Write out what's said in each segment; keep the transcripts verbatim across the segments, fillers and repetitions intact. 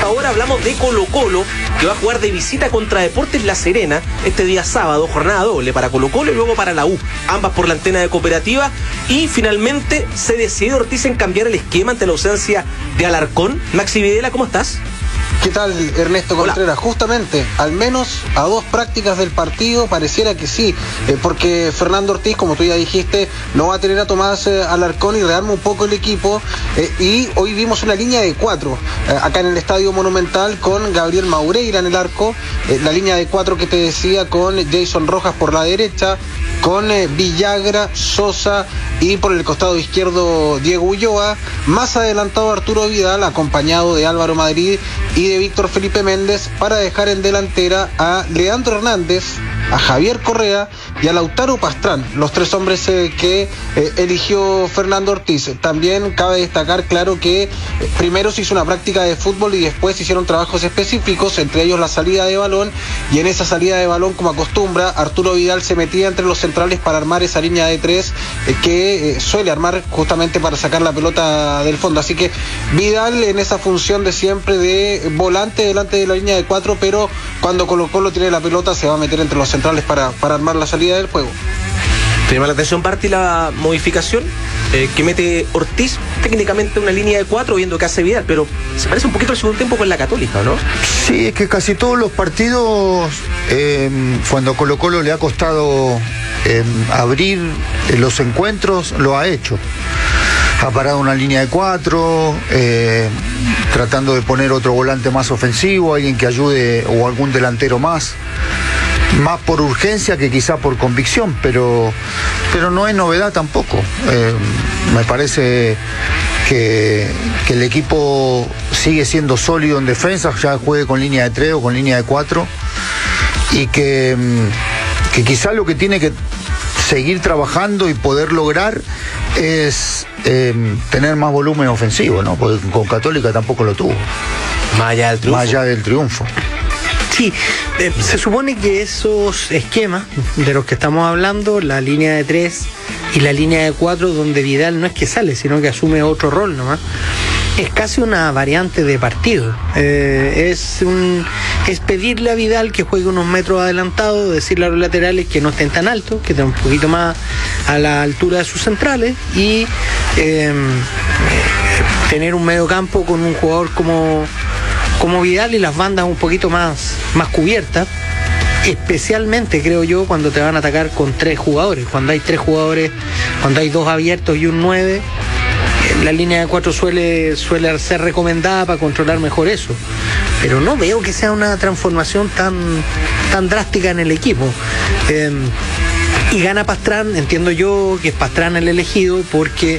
esta hora hablamos de Colo-Colo, que va a jugar de visita contra Deportes La Serena este día sábado, jornada doble para Colo-Colo y luego para la U, ambas por la antena de Cooperativa. Y finalmente se decide Ortiz en cambiar el esquema ante la ausencia de Alarcón. Maxi Videla, ¿cómo estás? ¿Qué tal, Ernesto Contreras? Hola. Justamente, al menos a dos prácticas del partido pareciera que sí, eh, porque Fernando Ortiz, como tú ya dijiste, no va a tener a Tomás eh, Alarcón y rearma un poco el equipo, eh, y hoy vimos una línea de cuatro, eh, acá en el Estadio Monumental, con Gabriel Maureira en el arco, eh, la línea de cuatro que te decía, con Jason Rojas por la derecha, con eh, Villagra, Sosa y por el costado izquierdo Diego Ulloa, más adelantado Arturo Vidal, acompañado de Álvaro Madrid y de Víctor Felipe Méndez, para dejar en delantera a Leandro Hernández, a Javier Correa y a Lautaro Pastrán, los tres hombres eh, que eh, eligió Fernando Ortiz. También cabe destacar, claro, que eh, primero se hizo una práctica de fútbol y después se hicieron trabajos específicos, entre ellos la salida de balón, y en esa salida de balón, como acostumbra, Arturo Vidal se metía entre los centrales para armar esa línea de tres eh, que eh, suele armar justamente para sacar la pelota del fondo. Así que Vidal en esa función de siempre de volante delante de la línea de cuatro, pero cuando Colo-Colo tiene la pelota se va a meter entre los centrales para, para armar la salida del juego. ¿Te llama la atención, Parti, la modificación eh, que mete Ortiz? Técnicamente una línea de cuatro, viendo que hace Vidal, pero se parece un poquito al segundo tiempo con la Católica, ¿no? Sí, es que casi todos los partidos, eh, cuando Colo-Colo le ha costado eh, abrir eh, los encuentros, lo ha hecho. Ha parado una línea de cuatro, eh, tratando de poner otro volante más ofensivo, alguien que ayude, o algún delantero más. Más por urgencia que quizá por convicción, pero, pero no es novedad tampoco. Eh, me parece que, que el equipo sigue siendo sólido en defensa, ya juegue con línea de tres o con línea de cuatro, y que, que quizá lo que tiene que seguir trabajando y poder lograr es eh, tener más volumen ofensivo, ¿no? Porque con Católica tampoco lo tuvo. Más allá del triunfo. Más allá del triunfo. Sí, eh, se supone que esos esquemas de los que estamos hablando, la línea de tres y la línea de cuatro, donde Vidal no es que sale, sino que asume otro rol nomás, es casi una variante de partido. Eh, es, un, es pedirle a Vidal que juegue unos metros adelantados, decirle a los laterales que no estén tan altos, que estén un poquito más a la altura de sus centrales, y eh, tener un medio campo con un jugador como... como Vidal y las bandas un poquito más, más cubiertas, especialmente creo yo cuando te van a atacar con tres jugadores, cuando hay tres jugadores, cuando hay dos abiertos y un nueve, la línea de cuatro suele, suele ser recomendada para controlar mejor eso, pero no veo que sea una transformación tan, tan drástica en el equipo. Eh, y gana Pastrán, entiendo yo que es Pastrán el elegido, porque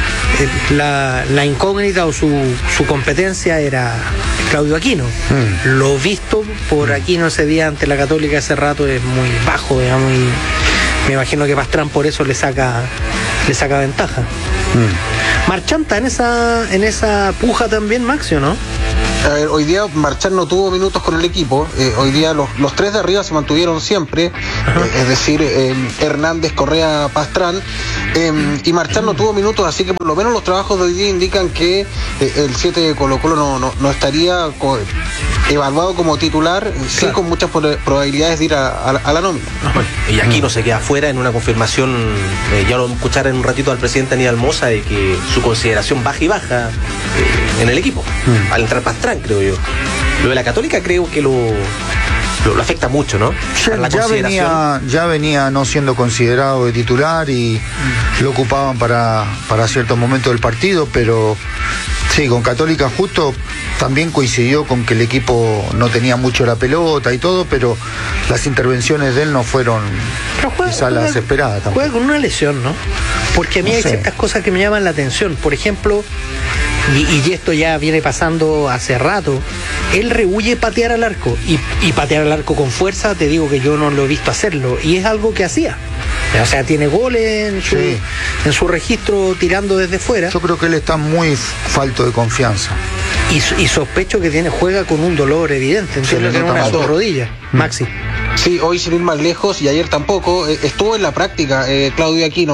La, la incógnita o su, su competencia era Claudio Aquino. Mm. Lo visto por Aquino ese día ante la Católica hace rato es muy bajo, digamos, y me imagino que Pastrán por eso le saca le saca ventaja. Mm. Marchán está en esa, en esa puja también, Maxi, ¿o no? A ver, hoy día Marchán no tuvo minutos con el equipo, eh, hoy día los, los tres de arriba se mantuvieron siempre, eh, es decir, eh, Hernández, Correa, Pastrán, eh, y Marchán no tuvo minutos, así que por lo menos los trabajos de hoy día indican que eh, el siete de Colo-Colo no, no, no estaría co- evaluado como titular, claro. Sí, con muchas probabilidades de ir a, a, a la nómina. Bueno, y aquí no se queda fuera en una confirmación, eh, ya lo vamos a escuchar en un ratito al presidente Aníbal Mosa, de que su consideración baja y baja eh, en el equipo, mm. al entrar Pastrán, creo yo. Lo de la Católica creo que lo, lo, lo afecta mucho, ¿no? Ya, la ya, venía, ya venía no siendo considerado de titular y mm. lo ocupaban para, para ciertos momentos del partido, pero sí, con Católica justo también coincidió con que el equipo no tenía mucho la pelota y todo, pero las intervenciones de él no fueron juega, quizás las juega, esperadas tampoco. Juega con una lesión, ¿no? Porque a mí no hay sé. ciertas cosas que me llaman la atención. Por ejemplo, y, y esto ya viene pasando hace rato, él rehuye patear al arco, y, y patear al arco con fuerza, te digo que yo no lo he visto hacerlo, y es algo que hacía. O sea, tiene goles en su, sí. en su registro tirando desde fuera. Yo creo que él está muy falto de confianza. Y, y sospecho que tiene juega con un dolor evidente, entiendo que en una de sus rodillas, Maxi. Sí, hoy sin ir más lejos, y ayer tampoco, eh, estuvo en la práctica eh, Claudio Aquino.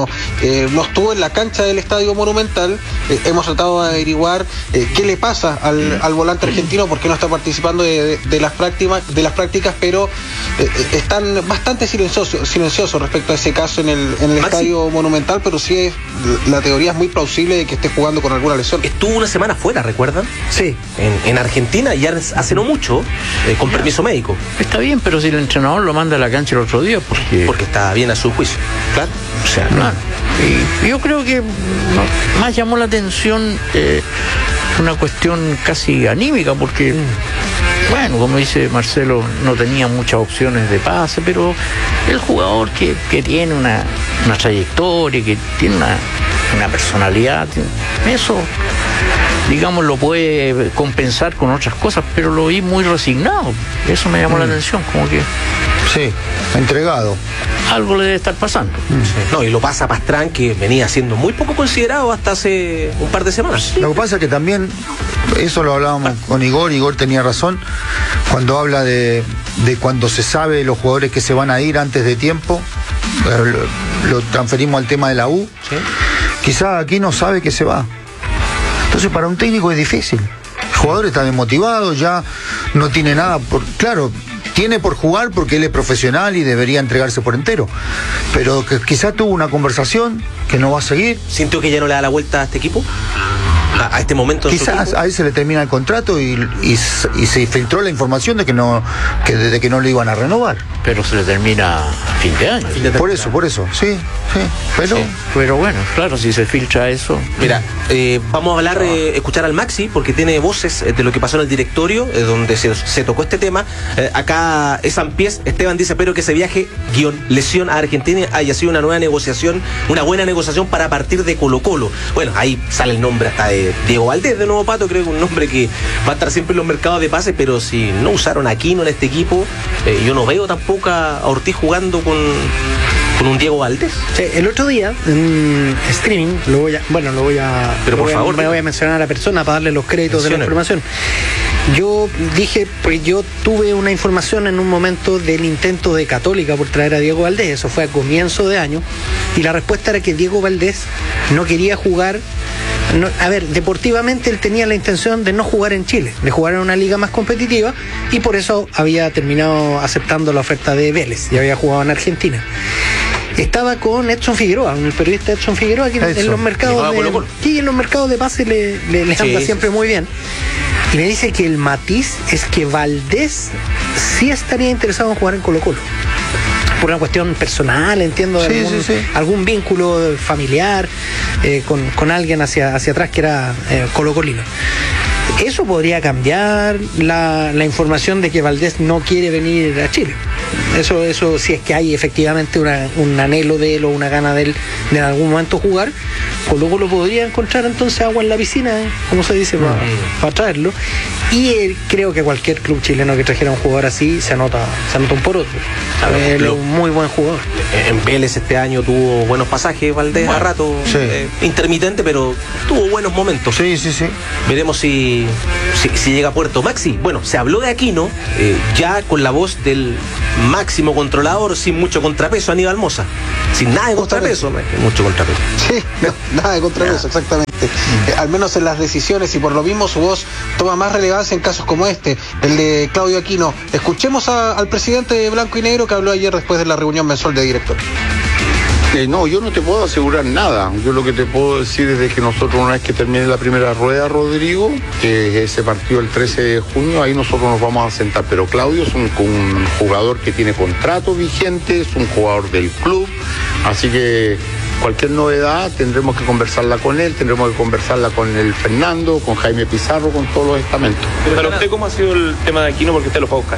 eh, no estuvo en la cancha del Estadio Monumental. Eh, hemos tratado de averiguar eh, qué le pasa al, al volante argentino, por qué no está participando de, de, de las prácticas, de las prácticas, pero eh, están bastante silenciosos, silenciosos respecto a ese caso en el, en el Estadio Monumental, pero sí es, la teoría es muy plausible de que esté jugando con alguna lesión. Estuvo una semana fuera, ¿recuerdan? Sí. En, en Argentina, ya hace no mucho, eh, con permiso médico. Está bien, pero si el entrenador lo manda a la cancha el otro día, porque... Porque está bien a su juicio, claro. O sea, no. Y yo creo que no, más llamó la atención eh, una cuestión casi anímica, porque, mm. bueno, como dice Marcelo, no tenía muchas opciones de pase, pero el jugador que, que tiene una, una trayectoria, que tiene una, una personalidad, eso, digamos, lo puede compensar con otras cosas, pero lo vi muy resignado. Eso me llamó mm. la atención, como que... Sí, entregado. Algo le debe estar pasando. Sí. No, y lo pasa Pastrán, que venía siendo muy poco considerado hasta hace un par de semanas. Lo que pasa es que también, eso lo hablábamos con Igor, Igor tenía razón, cuando habla de, de cuando se sabe los jugadores que se van a ir antes de tiempo, lo, lo transferimos al tema de la U, ¿sí? Quizá aquí no sabe que se va. Entonces para un técnico es difícil. El jugador está desmotivado, ya no tiene nada por... Claro, tiene por jugar porque él es profesional y debería entregarse por entero. Pero que quizás tuvo una conversación que no va a seguir. ¿Sintió que ya no le da la vuelta a este equipo? A, a este momento. Quizás a él se le termina el contrato y, y, y se filtró la información de que no, que de que no lo iban a renovar. Pero se le termina a fin de año. Fin de por eso, por eso, sí, sí. Pero, sí, pero bueno, claro, si se filtra eso. Mira, eh, vamos a hablar, eh, escuchar al Maxi, porque tiene voces eh, de lo que pasó en el directorio, eh, donde se, se tocó este tema. Eh, acá es Sampiés, Esteban dice, pero que ese viaje, guión, lesión a Argentina haya sido una nueva negociación, una buena negociación para partir de Colo Colo. Bueno, ahí sale el nombre hasta de Diego Valdés, de nuevo Pato, creo que un nombre que va a estar siempre en los mercados de pases, pero si no usaron a Aquino en este equipo, eh, yo no veo tampoco a Ortiz jugando con, con un Diego Valdés. Sí, el otro día, en streaming, lo voy a, bueno, lo voy a... Pero por voy favor. A, me voy a mencionar a la persona para darle los créditos de la información. Yo dije, pues yo tuve una información en un momento del intento de Católica por traer a Diego Valdés, eso fue a comienzo de año, y la respuesta era que Diego Valdés no quería jugar. No, a ver, deportivamente él tenía la intención de no jugar en Chile, de jugar en una liga más competitiva, y por eso había terminado aceptando la oferta de Vélez y había jugado en Argentina. Estaba con Edson Figueroa, el periodista Edson Figueroa, que en los mercados de, sí, en los mercados de pase le, le, le anda sí, siempre muy bien. Y me dice que el matiz es que Valdés sí estaría interesado en jugar en Colo Colo. Por una cuestión personal, entiendo, sí, algún, sí, sí. algún vínculo familiar eh, con, con alguien hacia, hacia atrás que era eh, colocolino. Eso podría cambiar la, la información de que Valdés no quiere venir a Chile. Eso, eso si es que hay efectivamente una, un anhelo de él o una gana de él de en algún momento jugar, Colo Colo podría encontrar entonces agua en la piscina, ¿eh? Como se dice, para, mm. para traerlo. Y eh, creo que cualquier club chileno que trajera un jugador así se anota, se anota un por otro. Él es un muy buen jugador. En Vélez este año tuvo buenos pasajes, Valdés, bueno, a rato, sí. eh, intermitente, pero tuvo buenos momentos. Sí, sí, sí. Veremos si, si, si llega a puerto. Maxi, bueno, se habló de Aquino, eh, ya con la voz del máximo controlador, sin mucho contrapeso, Aníbal Mosa. Sin nada de contrapeso, mucho contrapeso. Sí, no, nada de contrapeso, nada. Exactamente. Eh, al menos en las decisiones, y por lo mismo su voz toma más relevancia en casos como este, el de Claudio Aquino. Escuchemos a, al presidente de Blanco y Negro, que habló ayer después de la reunión mensual de directores. Eh, no, yo no te puedo asegurar nada. Yo lo que te puedo decir es de que nosotros, una vez que termine la primera rueda, Rodrigo, que es ese partido el trece de junio, ahí nosotros nos vamos a sentar. Pero Claudio es un, un jugador que tiene contrato vigente, es un jugador del club, así que cualquier novedad tendremos que conversarla con él, tendremos que conversarla con el Fernando, con Jaime Pizarro, con todos los estamentos. Pero para usted, ¿cómo ha sido el tema de Aquino? Porque usted lo fue a buscar.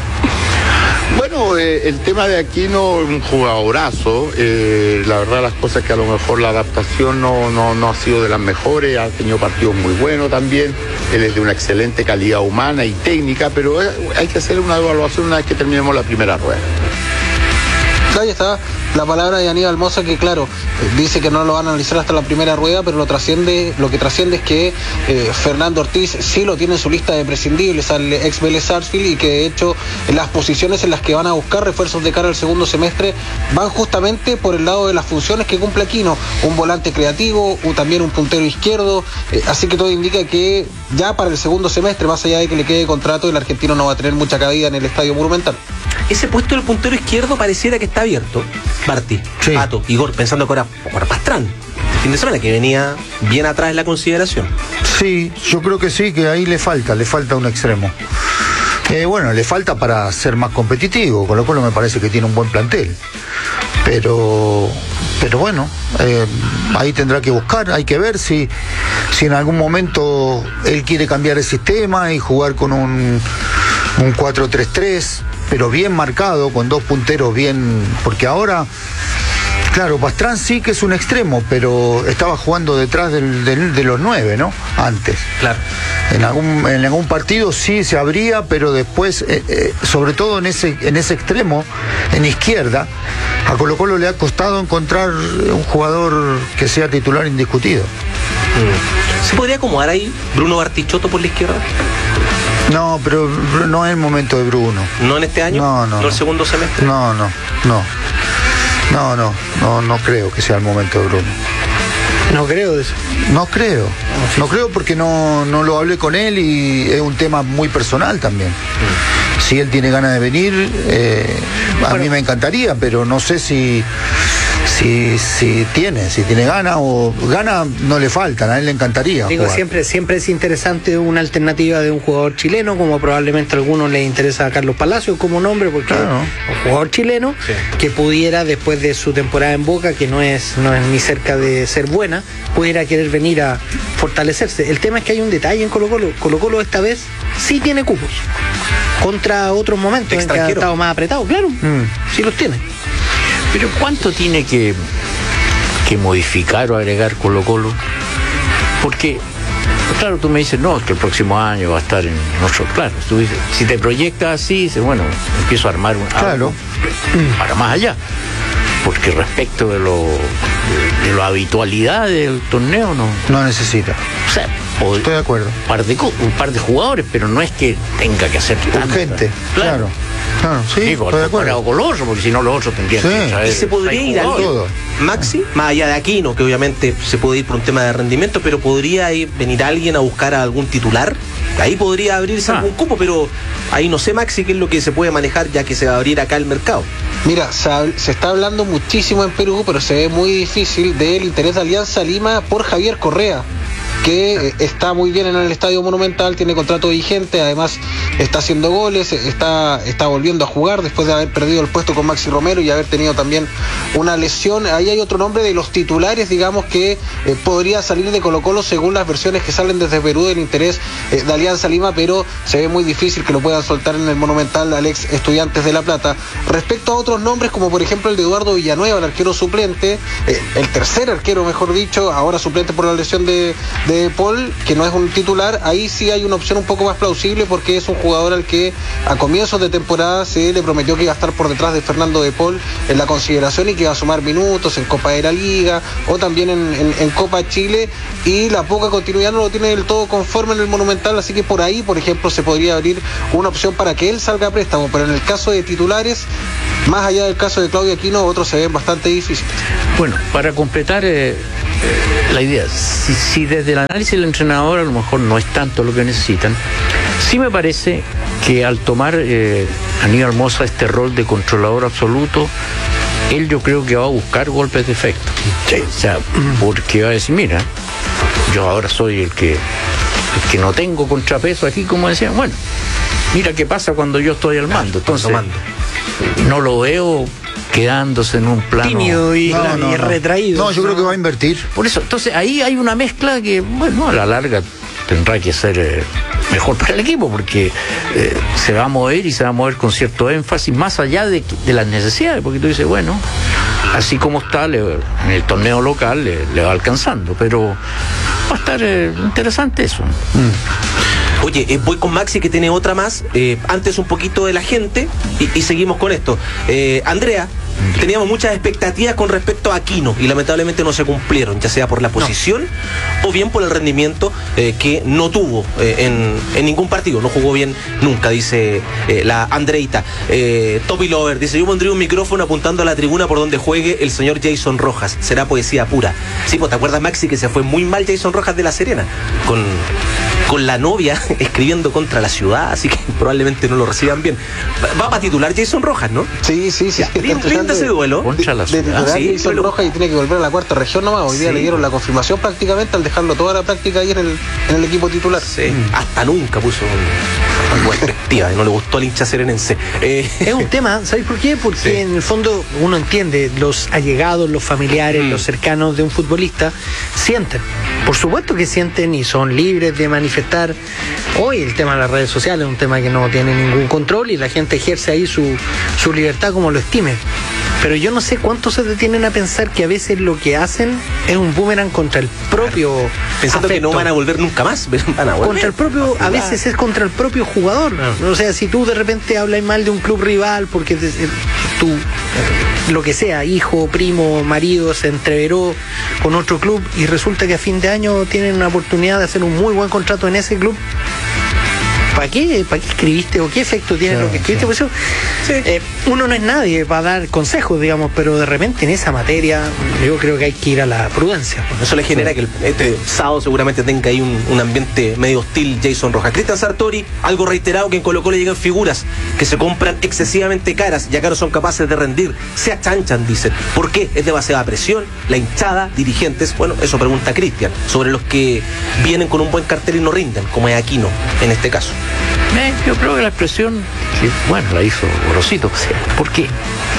Bueno, eh, el tema de Aquino es un jugadorazo. Eh, la verdad, las cosas que a lo mejor la adaptación no, no, no ha sido de las mejores, ha tenido partidos muy buenos también. Él es de una excelente calidad humana y técnica, pero hay que hacer una evaluación una vez que terminemos la primera rueda. Ahí está la palabra de Aníbal Mosa, que claro, eh, dice que no lo van a analizar hasta la primera rueda, pero lo trasciende, lo que trasciende es que eh, Fernando Ortiz sí lo tiene en su lista de prescindibles al ex Vélez Sarsfield, y que de hecho las posiciones en las que van a buscar refuerzos de cara al segundo semestre van justamente por el lado de las funciones que cumple Aquino, un volante creativo, un, también un puntero izquierdo, eh, así que todo indica que ya para el segundo semestre, más allá de que le quede contrato, el argentino no va a tener mucha cabida en el Estadio Monumental. Ese puesto del puntero izquierdo pareciera que está abierto, Martí, Sí. Pato, Igor, pensando que ahora por Pastrán, el fin de semana que venía bien atrás en la consideración. Sí, yo creo que sí, que ahí le falta, le falta un extremo. Eh, bueno, le falta para ser más competitivo, con lo cual me parece que tiene un buen plantel. Pero, pero bueno, eh, ahí tendrá que buscar, hay que ver si, si en algún momento él quiere cambiar el sistema y jugar con un, un cuatro tres tres, pero bien marcado, con dos punteros bien, porque ahora... Claro, Pastrán sí que es un extremo, pero estaba jugando detrás del, del, de los nueve, ¿no? Antes. Claro. En algún, en algún partido sí se abría, pero después, eh, eh, sobre todo en ese, en ese extremo, en izquierda, a Colo Colo le ha costado encontrar un jugador que sea titular indiscutido. ¿Se podría acomodar ahí Bruno Bartichotto por la izquierda? No, pero no es el momento de Bruno. ¿No en este año? No, no. ¿No el segundo semestre? No, no, no. No, no, no, no creo que sea el momento de Bruno. No creo de eso. No creo, no creo porque no, no lo hablé con él y es un tema muy personal también. Si él tiene ganas de venir, eh, a mí me encantaría, pero no sé si, si, si tiene, si tiene ganas o ganas no le faltan, a él le encantaría Digo, jugar. siempre, siempre es interesante una alternativa de un jugador chileno, como probablemente a algunos les interesa a Carlos Palacios como nombre, porque Claro. es un jugador chileno Sí. que pudiera, después de su temporada en Boca, que no es, no es ni cerca de ser buena, pudiera querer venir a fortalecerse. El tema es que hay un detalle en Colo Colo. Colo Colo esta vez sí tiene cupos, contra otros momentos en que ha Extranjero. estado más apretado, claro, Mm. sí los tiene. Pero ¿cuánto tiene que, que modificar o agregar Colo Colo? Porque, claro, tú me dices, no, es que el próximo año va a estar en otro. Claro, tú dices, si te proyectas así, dices, bueno, empiezo a armar un Claro. algo para más allá. Porque respecto de lo de, de la habitualidad del torneo, no. No necesita. O sea, pod- Estoy de acuerdo. un par de, co- un par de jugadores, pero no es que tenga que hacer tanta. Urgente, claro. Claro, sí, Sí, con, estoy de comparado acuerdo. con los otros, porque si no los otros tendrían Sí. que traer ¿Y se podría seis ir jugadores. alguien, Todo. Maxi, más allá de Aquino, que obviamente se puede ir por un tema de rendimiento, pero podría ir- venir alguien a buscar a algún titular? Ahí podría abrirse Ah. algún cupo, pero ahí no sé, Maxi, qué es lo que se puede manejar ya que se va a abrir acá el mercado. Mira, se, hab- se está hablando muchísimo en Perú, pero se ve muy difícil del interés de Alianza Lima por Javier Correa, que eh, está muy bien en el Estadio Monumental, tiene contrato vigente, además está haciendo goles, eh, está, está volviendo a jugar después de haber perdido el puesto con Maxi Romero y haber tenido también una lesión. Ahí hay otro nombre de los titulares, digamos, que eh, podría salir de Colo Colo según las versiones que salen desde Perú del interés eh, de Alianza Lima, pero se ve muy difícil que lo puedan soltar en el Monumental al ex Estudiantes de La Plata. Respecto a otros nombres, como por ejemplo el de Eduardo Villanueva, el arquero suplente, eh, el tercer arquero, mejor dicho, ahora suplente por la lesión de, de Paul, que no es un titular, ahí sí hay una opción un poco más plausible porque es un jugador al que a comienzos de temporada se le prometió que iba a estar por detrás de Fernando de Paul en la consideración y que iba a sumar minutos en Copa de la Liga o también en, en, en Copa Chile, y la poca continuidad no lo tiene del todo conforme en el Monumental, así que por ahí, por ejemplo, se podría abrir una opción para que él salga a préstamo, pero en el caso de titulares, más allá del caso de Claudio Aquino, otros se ven bastante difíciles. Bueno, para completar eh, eh, la idea, si, si desde el análisis del entrenador a lo mejor no es tanto lo que necesitan, sí me parece que al tomar eh, Aníbal Mosa este rol de controlador absoluto, él yo creo que va a buscar golpes de efecto. O sea, porque va a decir, mira, yo ahora soy el que, el que no tengo contrapeso aquí, como decían, bueno, mira qué pasa cuando yo estoy al mando. Entonces, mando. no lo veo quedándose en un plano Tímido y, No, no, y no. retraído. No, yo creo que va a invertir. Por eso, entonces ahí hay una mezcla que, bueno, a la larga tendrá que ser eh, mejor para el equipo, porque eh, se va a mover y se va a mover con cierto énfasis, más allá de, de las necesidades, porque tú dices, bueno, así como está, le- en el torneo local le, le va alcanzando, pero va a estar eh, interesante eso. Oye, eh, voy con Maxi que tiene otra más. Eh, antes un poquito de la gente y, y seguimos con esto. Eh, Andrea Teníamos muchas expectativas con respecto a Aquino y lamentablemente no se cumplieron, ya sea por la posición no. o bien por el rendimiento eh, que no tuvo eh, en, en ningún partido. No jugó bien nunca, dice eh, la Andreita. Eh, Topi Lover dice: yo pondría un micrófono apuntando a la tribuna por donde juegue el señor Jason Rojas. Será poesía pura. Sí, pues te acuerdas, Maxi, que se fue muy mal Jason Rojas de La Serena con, con la novia escribiendo contra la ciudad, así que probablemente no lo reciban bien. Va, va para titular Jason Rojas, ¿no? Sí, sí, sí. Linda ese duelo. Contra la de ciudad. titular Sí, Jason pero... Rojas y tiene que volver a la cuarta región nomás. Hoy día Sí. le dieron la confirmación prácticamente al dejarlo toda la práctica ahí en el, en el equipo titular. Sí, mm. hasta nunca puso una perspectiva, no le gustó al hincha serenense. Eh, Es un tema, ¿sabes por qué? Porque Sí. en el fondo uno entiende, los allegados, los familiares, Mm. los cercanos de un futbolista sienten. Por supuesto que sienten y son libres de manifestar. Hoy el tema de las redes sociales es un tema que no tiene ningún control y la gente ejerce ahí su, su libertad como lo estime. Pero yo no sé cuánto se detienen a pensar que a veces lo que hacen es un boomerang contra el propio pensando afecto. que no van a volver nunca más, pero van a volver. Contra el propio, a veces es contra el propio jugador. O sea, si tú de repente hablas mal de un club rival porque te- tú, lo que sea, hijo, primo, marido, se entreveró con otro club y resulta que a fin de año tienen una oportunidad de hacer un muy buen contrato en ese club, ¿para qué, ¿para qué escribiste o qué efecto tiene Sí, lo que escribiste? sí. Por eso, Sí. eh, uno no es nadie para dar consejos, digamos, pero de repente en esa materia yo creo que hay que ir a la prudencia. Eso le genera que el- este sábado seguramente tenga ahí un, un ambiente medio hostil Jason Rojas. Cristian Sartori, algo reiterado, que en Colo Colo llegan figuras que se compran excesivamente caras y acá no son capaces de rendir. Se achanchan, dicen. ¿Por qué? Es demasiada presión, la hinchada, dirigentes. Bueno, eso pregunta Cristian, sobre los que vienen con un buen cartel y no rinden, como es Aquino en este caso. Eh, yo creo que la expresión, que, bueno, la hizo Gorosito, porque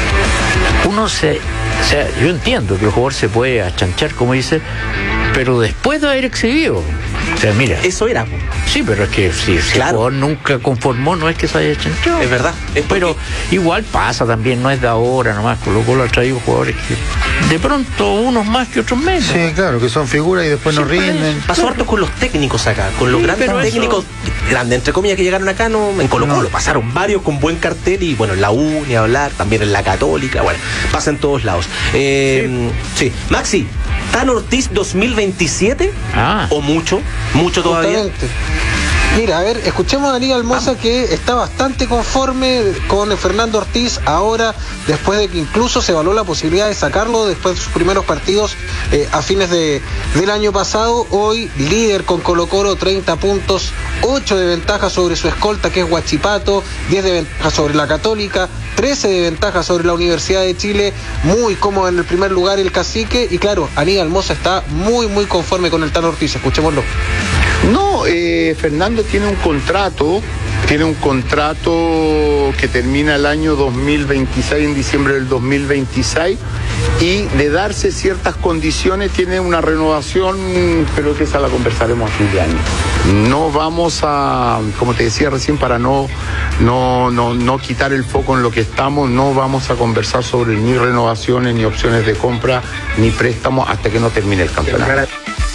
uno se, o sea, yo entiendo que el jugador se puede achanchar, como dice, pero después de haber exhibido, o sea, mira, Eso era. sí, pero es que si, si Claro. el jugador nunca conformó, no es que se haya achanchado. Es verdad. Es porque- Pero igual pasa también, no es de ahora nomás, Colo Colo ha traído jugadores que de pronto unos más que otros menos. Sí, claro, que son figuras y después no Sí, rinden. Pasó harto con los técnicos acá, con los Sí, grandes pero eso- técnicos, grandes entre comillas, que llegaron acá, no, en Colo Colo, pasaron varios con buen cartel y bueno, en la U, ni hablar, también en la Católica, bueno, pasa en todos lados. Eh, sí. Maxi, ¿Tan Ortiz dos mil veintisiete? Ah. ¿O mucho? ¿Mucho todavía? Justamente. Mira, a ver, escuchemos a Aníbal Mosa, que está bastante conforme con Fernando Ortiz ahora, después de que incluso se evaluó la posibilidad de sacarlo después de sus primeros partidos eh, a fines de, del año pasado. Hoy líder con Colo Colo, treinta puntos, ocho de ventaja sobre su escolta, que es Huachipato, diez de ventaja sobre la Católica, trece de ventaja sobre la Universidad de Chile, muy cómodo en el primer lugar el Cacique, y claro, Aníbal Mosa está muy muy conforme con el Tano Ortiz. Escuchémoslo. No, eh, Fernando tiene un contrato, tiene un contrato que termina el año dos mil veintiséis, en diciembre del dos mil veintiséis, y de darse ciertas condiciones tiene una renovación, pero que esa la conversaremos a fin de año. No vamos a, como te decía recién, para no, no, no, no quitar el foco en lo que estamos, no vamos a conversar sobre ni renovaciones, ni opciones de compra, ni préstamos hasta que no termine el campeonato.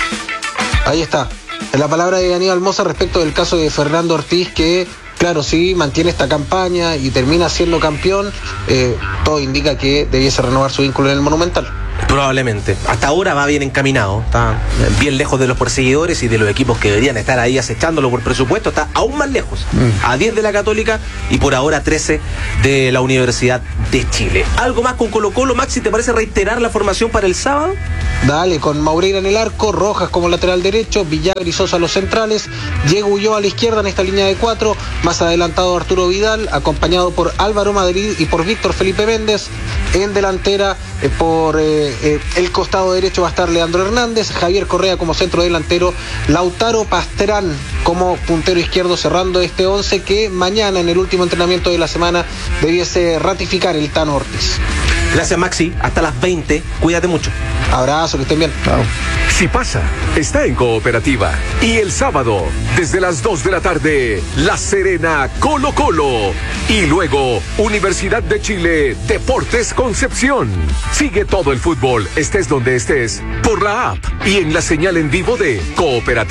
Ahí está. En la palabra de Aníbal Mosa respecto del caso de Fernando Ortiz, que claro, sí mantiene esta campaña y termina siendo campeón, eh, todo indica que debiese renovar su vínculo en el Monumental. Probablemente. Hasta ahora va bien encaminado. Está bien lejos de los perseguidores y de los equipos que deberían estar ahí acechándolo por presupuesto. Está aún más lejos. Mm. A diez de la Católica y por ahora trece de la Universidad de Chile. ¿Algo más con Colo Colo, Maxi? ¿Te parece reiterar la formación para el sábado? Dale, con Maureira en el arco, Rojas como lateral derecho, Villagra y Sosa los centrales, Diego Ulloa a la izquierda en esta línea de cuatro, más adelantado Arturo Vidal, acompañado por Álvaro Madrid y por Víctor Felipe Méndez. En delantera, eh, por eh, eh, el costado derecho va a estar Leandro Hernández, Javier Correa como centro delantero, Lautaro Pastrán como puntero izquierdo, cerrando este once que mañana en el último entrenamiento de la semana debiese ratificar el Tano Ortiz. Gracias, Maxi. Hasta las veinte. Cuídate mucho. Abrazo, que estén bien. Si pasa, está en Cooperativa. Y el sábado, desde las dos de la tarde, La Serena, Colo Colo. Y luego, Universidad de Chile, Deportes Concepción. Sigue todo el fútbol, estés donde estés, por la app y en la señal en vivo de Cooperativa.